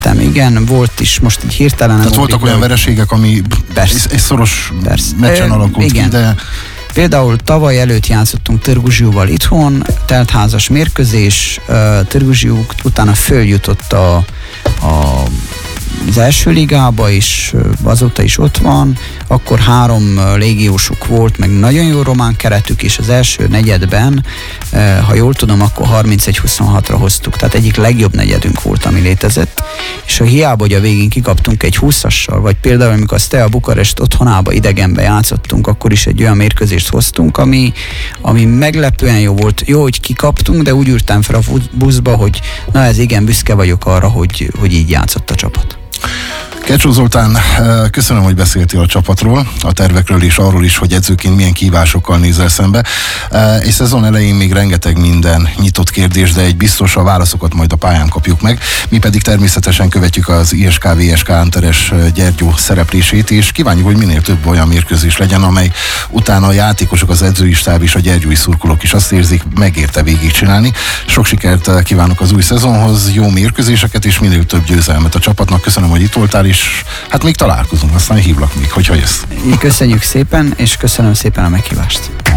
Igen, volt is most így hirtelen. Tehát voltak olyan vereségek, ami egy szoros meccsen alakult ki, de... Például tavaly előtt játszottunk Târgu itthon, teltházas mérkőzés, Târgu utána följutott az első ligába is, azóta is ott van, akkor 3 légiósuk volt, meg nagyon jó román keretük, és az első negyedben, ha jól tudom, akkor 31-26-ra hoztuk, tehát egyik legjobb negyedünk volt, ami létezett, és ha hiába, hogy a végén kikaptunk egy 20-assal, vagy például amikor a Steaua Bukarest otthonába idegenbe játszottunk, akkor is egy olyan mérkőzést hoztunk, ami meglepően jó volt. Jó, hogy kikaptunk, de úgy ültem fel a buszba, hogy na ez igen, büszke vagyok arra, hogy így játszott a csapat. Kecsó Zoltán, köszönöm, hogy beszéltél a csapatról, a tervekről és arról is, hogy edzőként milyen kihívásokkal nézel szembe. És szezon elején még rengeteg minden nyitott kérdés, de egy biztos, a válaszokat majd a pályán kapjuk meg. Mi pedig természetesen követjük az ISK-VSK Antares Gyergyó szereplését, és kívánjuk, hogy minél több olyan mérkőzés legyen, amely utána a játékosok, az edzői stáb és a gyergyói szurkolók is azt érzik, megérte végigcsinálni. Sok sikert kívánok az új szezonhoz, jó mérkőzéseket és minél több győzelmet a csapatnak. Köszönöm, hogy itt voltál, és hát még találkozunk, aztán hívlak még, hogyha jössz. Köszönjük szépen, és köszönöm szépen a meghívást.